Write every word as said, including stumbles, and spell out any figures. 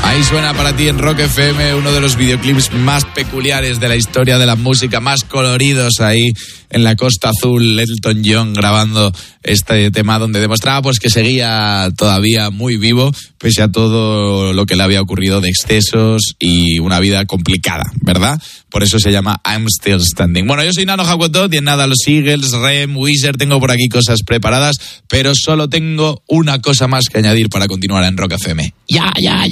Ahí suena para ti en Rock F M uno de los videoclips más peculiares de la historia de la música, más coloridos ahí en la Costa Azul, Elton John grabando este tema donde demostraba pues que seguía todavía muy vivo pese a todo lo que le había ocurrido de excesos y una vida complicada, ¿verdad? Por eso se llama I'm Still Standing. Bueno, yo soy Nano Hakuto, y en nada los Eagles, Rem, Weezer, tengo por aquí cosas preparadas, pero solo tengo una cosa más que añadir para continuar en Rock F M. Ya, ya, ya.